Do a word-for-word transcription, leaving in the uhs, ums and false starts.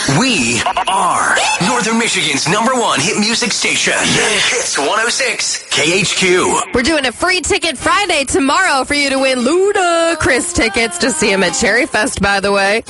We are Northern Michigan's number one hit music station. Hits one oh six K H Q. We're doing a free ticket Friday tomorrow for you to win Ludacris tickets to see him at Cherry Fest, by the way.